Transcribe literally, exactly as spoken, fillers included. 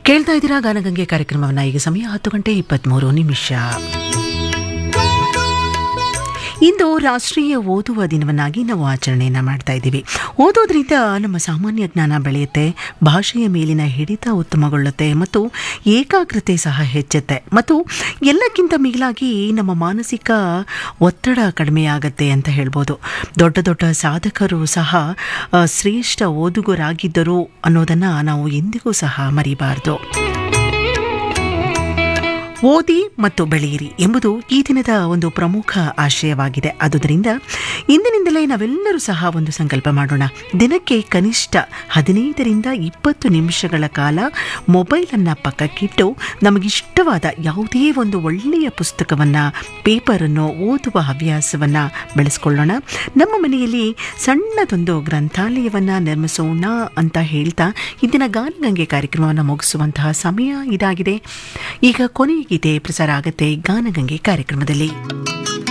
ಕೇಳ್ತಾ ಇದ್ದೀರಾ ಗಾನಗಂಗೆ ಕಾರ್ಯಕ್ರಮವನ್ನ. ಈಗ ಸಮಯ ಹತ್ತು ಗಂಟೆ ಇಪ್ಪತ್ಮೂರು ನಿಮಿಷ. ಇಂದು ರಾಷ್ಟ್ರೀಯ ಓದುವ ದಿನವನ್ನಾಗಿ ನಾವು ಆಚರಣೆಯನ್ನು ಮಾಡ್ತಾ ಇದ್ದೀವಿ. ಓದೋದ್ರಿಂದ ನಮ್ಮ ಸಾಮಾನ್ಯ ಜ್ಞಾನ ಬೆಳೆಯುತ್ತೆ, ಭಾಷೆಯ ಮೇಲಿನ ಹಿಡಿತ ಉತ್ತಮಗೊಳ್ಳುತ್ತೆ ಮತ್ತು ಏಕಾಗ್ರತೆ ಸಹ ಹೆಚ್ಚುತ್ತೆ. ಮತ್ತು ಎಲ್ಲಕ್ಕಿಂತ ಮಿಗಿಲಾಗಿ ನಮ್ಮ ಮಾನಸಿಕ ಒತ್ತಡ ಕಡಿಮೆಯಾಗತ್ತೆ ಅಂತ ಹೇಳ್ಬೋದು. ದೊಡ್ಡ ದೊಡ್ಡ ಸಾಧಕರು ಸಹ ಶ್ರೇಷ್ಠ ಓದುಗರಾಗಿದ್ದರು ಅನ್ನೋದನ್ನು ನಾವು ಎಂದಿಗೂ ಸಹ ಮರಿಬಾರದು. ಓದಿ ಮತ್ತು ಬೆಳೆಯಿರಿ ಎಂಬುದು ಈ ದಿನದ ಒಂದು ಪ್ರಮುಖ ಆಶಯವಾಗಿದೆ. ಆದುದರಿಂದ ಇಂದಿನಿಂದಲೇ ನಾವೆಲ್ಲರೂ ಸಹ ಒಂದು ಸಂಕಲ್ಪ ಮಾಡೋಣ. ದಿನಕ್ಕೆ ಕನಿಷ್ಠ ಹದಿನೈದರಿಂದ ಇಪ್ಪತ್ತು ನಿಮಿಷಗಳ ಕಾಲ ಮೊಬೈಲನ್ನು ಪಕ್ಕಕ್ಕಿಟ್ಟು ನಮಗಿಷ್ಟವಾದ ಯಾವುದೇ ಒಂದು ಒಳ್ಳೆಯ ಪುಸ್ತಕವನ್ನು, ಪೇಪರನ್ನು ಓದುವ ಹವ್ಯಾಸವನ್ನು ಬೆಳೆಸ್ಕೊಳ್ಳೋಣ. ನಮ್ಮ ಮನೆಯಲ್ಲಿ ಸಣ್ಣದೊಂದು ಗ್ರಂಥಾಲಯವನ್ನು ನಿರ್ಮಿಸೋಣ ಅಂತ ಹೇಳ್ತಾ ಇಂದಿನ ಗಾನಗಂಗೆ ಕಾರ್ಯಕ್ರಮವನ್ನು ಮುಗಿಸುವಂತಹ ಸಮಯ ಇದಾಗಿದೆ. ಈಗ ಕೊನೆಯ ಗೀತೆ ಪ್ರಸಾರ ಆಗುತ್ತೆ ಗಾನಗಂಗೆ ಕಾರ್ಯಕ್ರಮದಲ್ಲಿ.